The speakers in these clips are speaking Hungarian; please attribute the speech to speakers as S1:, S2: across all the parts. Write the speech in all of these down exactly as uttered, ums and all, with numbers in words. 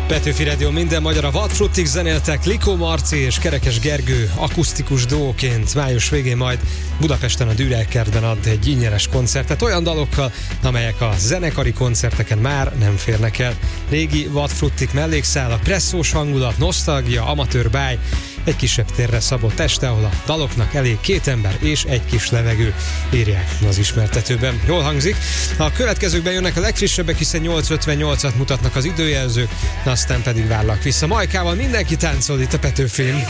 S1: Petőfi Rádió minden magyar, a Vadfruttig zenéltek, Likó Marci és Kerekes Gergő akusztikus duóként május végén majd Budapesten a Dürerkertben ad egy ingyenes koncertet olyan dalokkal, amelyek a zenekari koncerteken már nem férnek el. Régi Vadfruttig mellékszálak, presszós hangulat, nosztalgia, amatőr báj, egy kisebb térre szabott este, ahol a daloknak elég két ember és egy kis levegő, írják az ismertetőben. Jól hangzik. A következőkben jönnek a legfrissebbek, hiszen nyolc ötvennyolcat mutatnak az időjelzők, aztán pedig várlak vissza. Majkával mindenki táncol itt a Petőfin.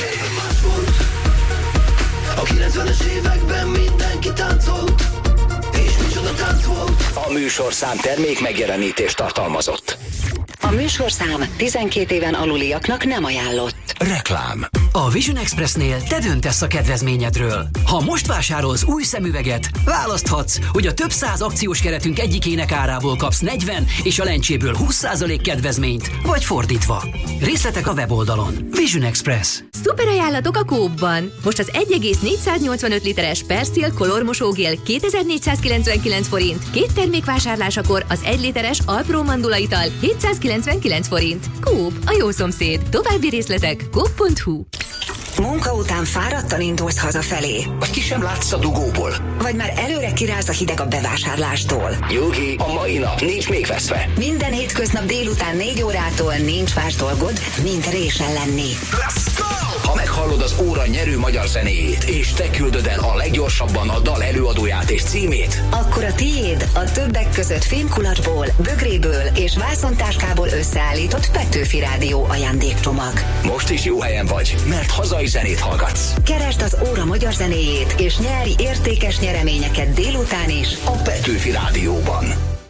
S2: A kilencvenes években mindenki táncolt, és micsoda tánc volt.
S3: A műsorszám termék megjelenítést tartalmazott.
S4: A műsorszám tizenkét éven aluliaknak nem ajánlott.
S3: Reklám.
S5: A Vision Expressnél te döntesz a kedvezményedről. Ha most vásárolsz új szemüveget, választhatsz, hogy a több száz akciós keretünk egyikének árából kapsz negyven és a lencséből húsz százalék kedvezményt, vagy fordítva. Részletek a weboldalon. Vision Express.
S6: Szuper ajánlatok a Coop-ban. Most az egy egész négyszáznyolcvanöt literes Persil Color mosógél kétezer-négyszázkilencvenkilenc forint, két termék vásárlásakor az egy literes Alpro mandula ital hétszázkilencvenkilenc forint. Coop, a jó szomszéd. További részletek coop pont hu.
S4: Munka után fáradtan indulsz hazafelé.
S3: Vagy ki sem látsz a dugóból.
S4: Vagy már előre kiráz a hideg a bevásárlástól.
S3: Nyugi, a mai nap nincs még veszve.
S4: Minden hétköznap délután négy órától nincs más dolgod, mint résen lenni.
S3: Let's go! Ha meghallod az óra nyerő magyar zenéjét, és te küldöd el a leggyorsabban a dal előadóját és címét,
S4: akkor a tiéd a többek között fémkulacsból, bögréből és vászontáskából összeállított Petőfi Rádió ajándékcsomag.
S3: most is jó helyen vagy, mert hazai zenét hallgatsz.
S4: Keresd az óra magyar zenéjét, és nyerj értékes nyereményeket délután is
S3: a Petőfi Rádióban.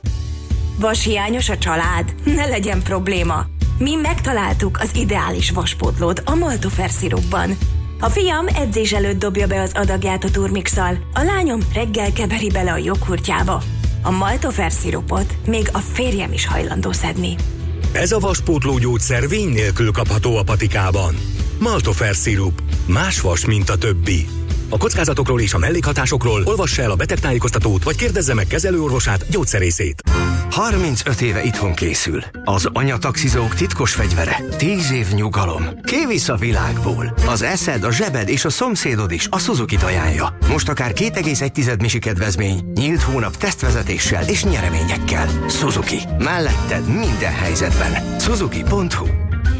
S7: Vashiányos a család? Ne legyen probléma. Mi megtaláltuk az ideális vaspótlót a Maltofer szirupban. A fiam edzés előtt dobja be az adagját a turmixal, a lányom reggel keveri bele a joghurtjába. A Maltofer szirupot még a férjem is hajlandó szedni.
S8: Ez a vaspótló gyógyszer vény nélkül kapható a patikában. Maltofer szirup. Más vas, mint a többi. A kockázatokról és a mellékhatásokról olvassa el a betegtájékoztatót, vagy kérdezze meg kezelőorvosát, gyógyszerészét.
S9: harmincöt éve itthon készül. Az anyataxizók titkos fegyvere. tíz év nyugalom. Kivisz a világból. Az eszed, a zsebed és a szomszédod is a Suzuki-t ajánlja. Most akár két egész egy misi kedvezmény, nyílt hónap tesztvezetéssel és nyereményekkel. Suzuki. Melletted minden helyzetben. Suzuki pont hu.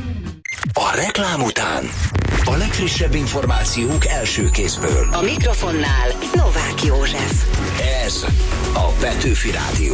S3: A reklám után a legfrissebb információk első kézből.
S4: A mikrofonnál Novák József.
S3: Ez a Petőfi Rádió.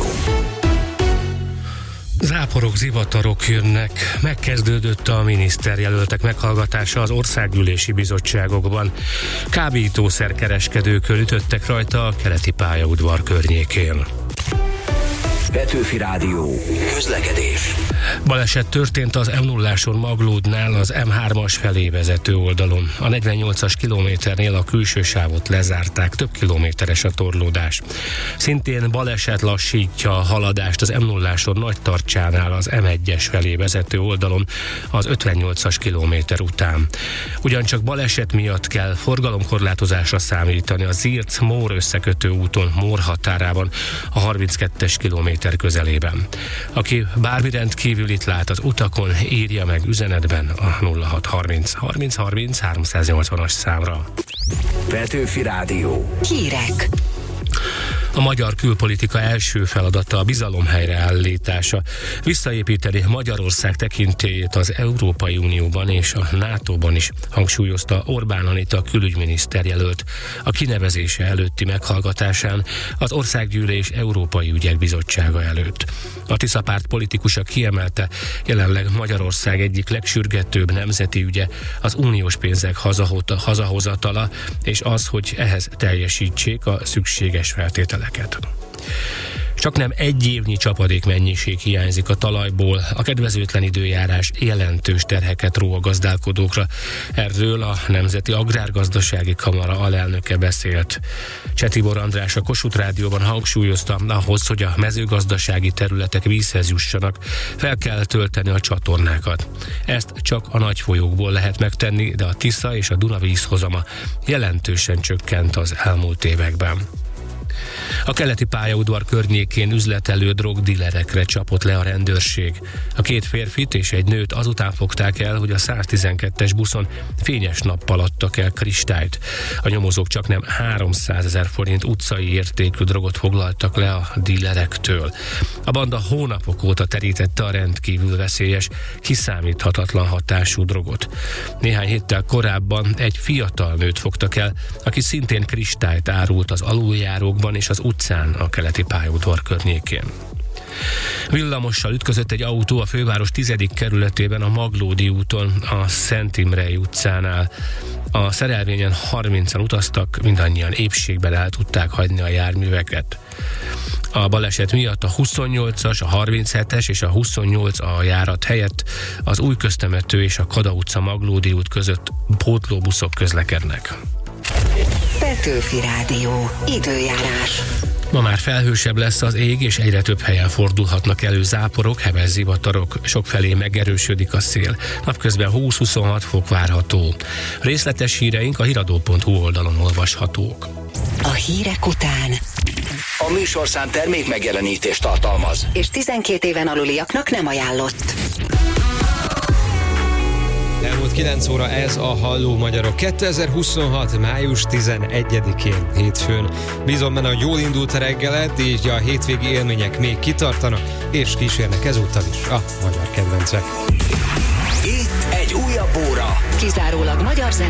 S10: Záporok, zivatarok jönnek. Megkezdődött a miniszterjelöltek meghallgatása az országgyűlési bizottságokban. Kábítószerkereskedőkön ütöttek rajta a keleti pályaudvar környékén.
S3: Petőfi Rádió. Közlekedés.
S10: Baleset történt az M nulláson Maglódnál az M hármas felé vezető oldalon. A negyvennyolcas kilométernél a külső sávot lezárták, több kilométeres a torlódás. Szintén baleset lassítja a haladást az M nulláson Nagytarcsánál az M egyes felé vezető oldalon az ötvennyolcas kilométer után. Ugyancsak baleset miatt kell forgalomkorlátozásra számítani a Zirc-Mór összekötő úton Mór határában a harminckettes kilométer közelében. Aki bármi rendkívülit lát az utakon, írja meg üzenetben a nulla hat harminc harminc harminc háromszáznyolcvanas számra.
S3: Petőfi Rádió.
S4: Hírek.
S10: A magyar külpolitika első feladata a bizalom helyreállítása. Visszaépíteni Magyarország tekintélyét az Európai Unióban és a nátóban is, hangsúlyozta Orbán Anita külügyminiszter jelölt a kinevezése előtti meghallgatásán az Országgyűlés Európai Ügyek Bizottsága előtt. A Tisza párt politikusa kiemelte, jelenleg Magyarország egyik legsürgetőbb nemzeti ügye az uniós pénzek hazahozatala, és az, hogy ehhez teljesítsék a szükséges feltételeket. Csak nem egy évnyi csapadék mennyiség hiányzik a talajból, a kedvezőtlen időjárás jelentős terheket ró a gazdálkodókra. Erről a Nemzeti Agrárgazdasági Kamara alelnöke beszélt. Csetibor András a Kossuth Rádióban hangsúlyozta, ahhoz, hogy a mezőgazdasági területek vízhez jussanak, fel kell tölteni a csatornákat. Ezt csak a nagy folyókból lehet megtenni, de a Tisza és a Duna vízhozama jelentősen csökkent az elmúlt években. A keleti pályaudvar környékén üzletelő drogdílerekre csapott le a rendőrség. A két férfit és egy nőt azután fogták el, hogy a száztizenkettes buszon fényes nappal adtak el kristályt. A nyomozók csaknem háromszázezer forint utcai értékű drogot foglaltak le a dílerektől. A banda hónapok óta terítette a rendkívül veszélyes, kiszámíthatatlan hatású drogot. Néhány héttel korábban egy fiatal nőt fogtak el, aki szintén kristályt árult az aluljárókban és az utcán a keleti pályaudvar környékén. Villamossal ütközött egy autó a főváros tizedik kerületében a Maglódi úton, a Szent Imrei utcánál. A szerelvényen harmincan utaztak, mindannyian épségben el tudták hagyni a járműveket. A baleset miatt a huszonnyolcas, a harminchetes és a huszonnyolc A járat helyett az Újköztemető és a Kada utca Maglódi út között pótlóbuszok közlekednek.
S4: Petőfi Rádió. Időjárás.
S10: Ma már felhősebb lesz az ég, és egyre több helyen fordulhatnak elő záporok, heves zivatarok, sokfelé megerősödik a szél. Napközben húsz-huszonhat fok várható. Részletes híreink a hiradó pont hu oldalon olvashatók.
S4: A hírek után
S3: A műsorszám termék megjelenítést tartalmaz,
S4: és tizenkét éven aluliaknak nem ajánlott.
S1: Elmúlt kilenc óra, ez a Halló Magyarok. kétezer-huszonhat. május tizenegyedikén, hétfőn. Bízom benne, hogy jól indult a reggeled, így a hétvégi élmények még kitartanak, és kísérnek ezúttal is a magyar kedvencek.
S3: itt egy újabb óra.
S4: Kizárólag magyar zene.